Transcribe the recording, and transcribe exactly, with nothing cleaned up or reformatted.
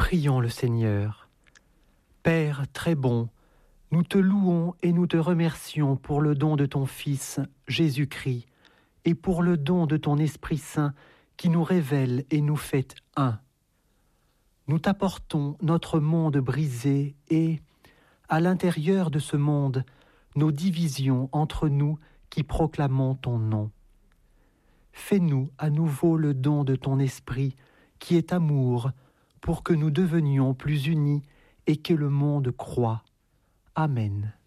Prions le Seigneur. Père très bon, nous te louons et nous te remercions pour le don de ton Fils, Jésus-Christ, et pour le don de ton Esprit Saint qui nous révèle et nous fait un. Nous t'apportons notre monde brisé et, à l'intérieur de ce monde, nos divisions entre nous qui proclamons ton nom. Fais-nous à nouveau le don de ton Esprit, qui est amour, pour que nous devenions plus unis et que le monde croie. Amen.